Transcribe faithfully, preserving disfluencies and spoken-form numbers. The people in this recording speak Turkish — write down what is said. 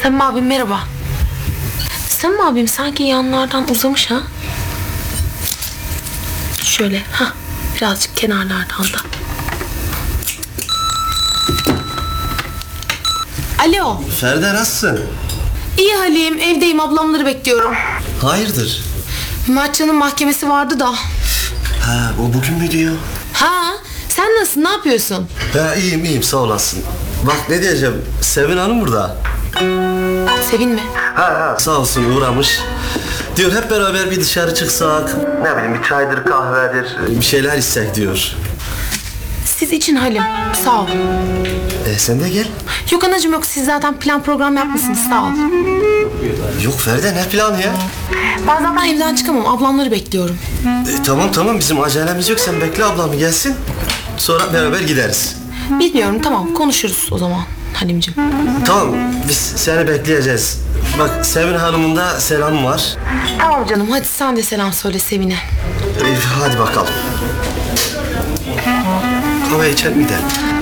Samim abim merhaba. Samim abim sanki yanlardan uzamış ha. Şöyle ha, birazcık kenarlardan da. Alo. Feride nasılsın? İyi Halim, evdeyim, ablamları bekliyorum. Hayırdır? Mertcan'ın mahkemesi vardı da. Ha, o bugün mü diyor? Ha, sen nasılsın, ne yapıyorsun? Ha, iyiyim iyiyim sağ olasın. Bak ne diyeceğim, Sevin Hanım burada. Sevin mi? Ha ha. Sağ olsun uğramış. Diyor hep beraber bir dışarı çıksak. Ne bileyim bir çaydır kahvedir. Bir şeyler içsek diyor. Siz için Halim, sağ ol. E sen de gel. Yok anacığım yok, siz zaten plan program yapmışsınız, sağ ol. Yok Feride ne planı ya? Ben zaten evden çıkamam, ablamları bekliyorum. E, tamam tamam bizim acelemiz yok, sen bekle ablamı gelsin. Sonra beraber gideriz. Bilmiyorum, tamam konuşuruz o zaman Halimciğim. Tamam biz seni bekleyeceğiz. Bak Sevin Hanım'ın da selamı var. Tamam canım, hadi sen de selam söyle Sevin'e. E, hadi bakalım. Kahve içelim gidelim.